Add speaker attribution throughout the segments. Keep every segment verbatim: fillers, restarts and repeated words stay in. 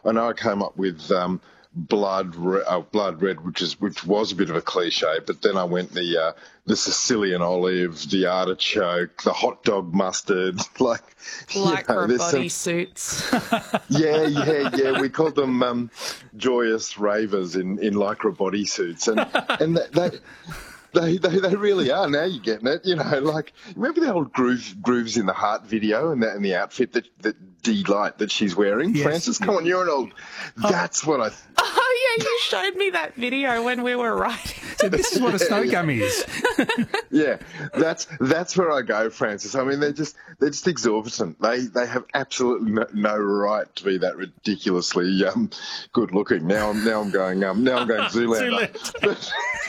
Speaker 1: I know I came up with um, blood re- uh, blood red, which is which was a bit of a cliche, but then I went the uh, the Sicilian olive, the artichoke, the hot dog mustard, like
Speaker 2: Lycra
Speaker 1: you know,
Speaker 2: bodysuits.
Speaker 1: yeah, yeah, yeah. We called them um, joyous ravers in, in lycra bodysuits, and and that. that They, they they really are. Now you're getting it. You know, like, remember the old groove, Grooves in the Heart video and, that, and the outfit that, that D-Light that she's wearing?
Speaker 3: Yes.
Speaker 1: Francis, come on, you're an old... That's what I...
Speaker 2: Oh, yeah, you showed me that video when we were writing.
Speaker 3: So this is what a snow gum is.
Speaker 1: Yeah, that's that's where I go, Francis. I mean, they're just they're just exorbitant. They they have absolutely no, no right to be that ridiculously um, good looking. Now I'm now I'm going um now I'm going Zoolander.
Speaker 3: Zoolander.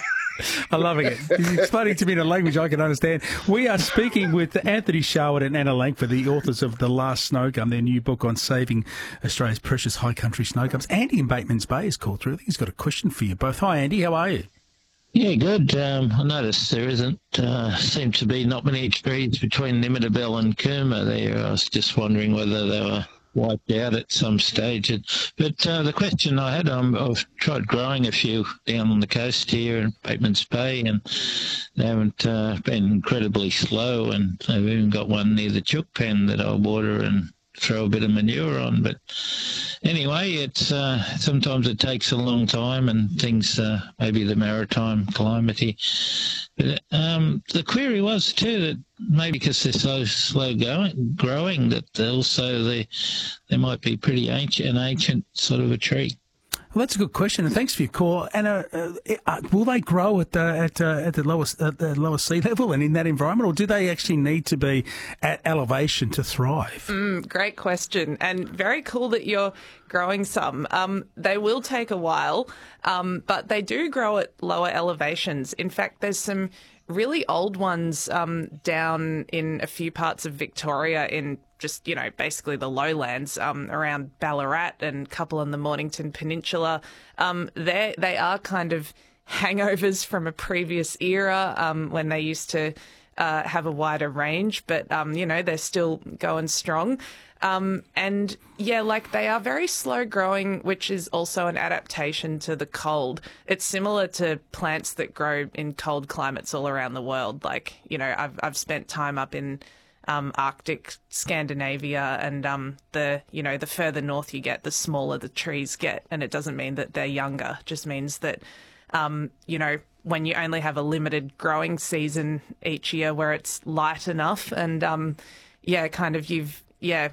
Speaker 3: I'm loving it. He's explaining to me in a language I can understand. We are speaking with Anthony Sharwood and Anna Langford, the authors of The Last Snow Gum, their new book on saving Australia's precious high country snow gums. Andy in Bateman's Bay has called through. I think he's got a question for you both. Hi, Andy. How are you?
Speaker 4: Yeah, good. Um, I noticed there isn't, uh, seem to be not many trees between Nimittabelle and Cooma there. I was just wondering whether they were wiped out at some stage. But uh, the question I had, um, I've tried growing a few down on the coast here in Bateman's Bay, and they haven't uh, been incredibly slow, and I've even got one near the chook pen that I'll water and throw a bit of manure on. But anyway, it's uh, sometimes it takes a long time, and things, uh, maybe the maritime climate. But um, the query was too that maybe because they're so slow going, growing, that also they they might be pretty ancient, an ancient sort of a tree.
Speaker 3: Well, that's a good question, and thanks for your call. Anna, uh, uh, will they grow at the at uh, at the lowest at the lowest sea level and in that environment, or do they actually need to be at elevation to thrive?
Speaker 2: Mm, great question, and very cool that you're growing some. Um, they will take a while, um, but they do grow at lower elevations. In fact, there's some really old ones um, down in a few parts of Victoria in just, you know, basically the lowlands um, around Ballarat and a couple on the Mornington Peninsula. Um, they they are kind of hangovers from a previous era um, when they used to uh, have a wider range, but, um, you know, they're still going strong. Um, and yeah, like they are very slow growing, which is also an adaptation to the cold. It's similar to plants that grow in cold climates all around the world. Like, you know, I've, I've spent time up in um, Arctic Scandinavia, and um, the, you know, the further north you get, the smaller the trees get. And it doesn't mean that they're younger, it just means that, um, you know, when you only have a limited growing season each year where it's light enough and, um, yeah, kind of you've, yeah,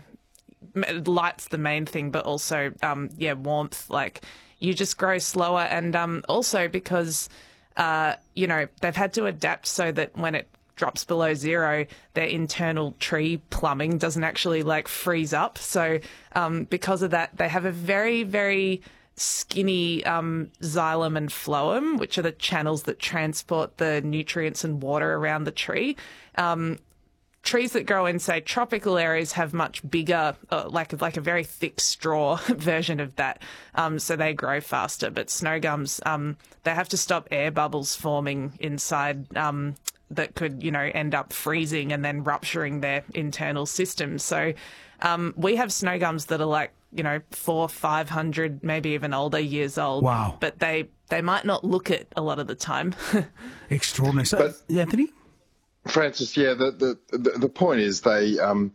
Speaker 2: light's the main thing, but also, um, yeah, warmth. Like, you just grow slower, and um, also because, uh, you know, they've had to adapt so that when it drops below zero, their internal tree plumbing doesn't actually like freeze up. So um, because of that, they have a very, very skinny um, xylem and phloem, which are the channels that transport the nutrients and water around the tree. Um, Trees that grow in, say, tropical areas have much bigger, uh, like like a very thick straw version of that, um, so they grow faster. But snow gums, um, they have to stop air bubbles forming inside um, that could, you know, end up freezing and then rupturing their internal system. So um, we have snow gums that are like, you know, four, five hundred, maybe even older years old.
Speaker 3: Wow!
Speaker 2: But they they might not look it a lot of the time.
Speaker 3: Extraordinary. So,
Speaker 1: But-
Speaker 3: Anthony?
Speaker 1: Francis, yeah, the, the, the, the point is they um,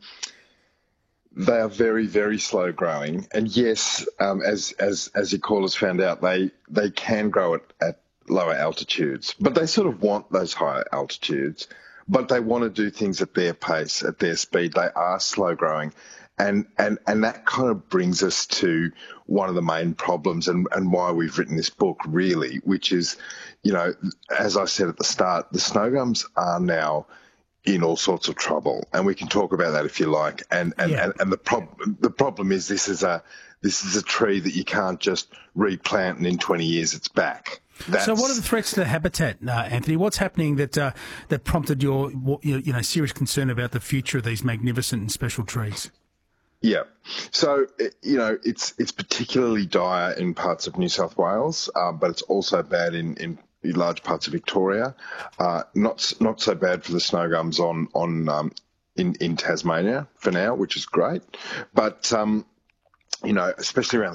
Speaker 1: they are very, very slow growing. And yes, um, as, as, as your callers found out, they, they can grow at, at lower altitudes, but they sort of want those higher altitudes, but they want to do things at their pace, at their speed. They are slow growing. And, and, and that kind of brings us to one of the main problems and, and why we've written this book, really, which is, you know, as I said at the start, the snow gums are now in all sorts of trouble, and we can talk about that if you like. And and,
Speaker 3: Yeah.
Speaker 1: and, and the problem the problem is this is a this is a tree that you can't just replant and in twenty years it's back. That's,
Speaker 3: So, what are the threats to the habitat, uh, Anthony? What's happening that uh, that prompted your your you know serious concern about the future of these magnificent and special trees?
Speaker 1: Yeah. So, you know, it's it's particularly dire in parts of New South Wales, um, but it's also bad in, in large parts of Victoria. Uh, not not so bad for the snow gums on, on um, in, in Tasmania for now, which is great. But, um, you know, especially around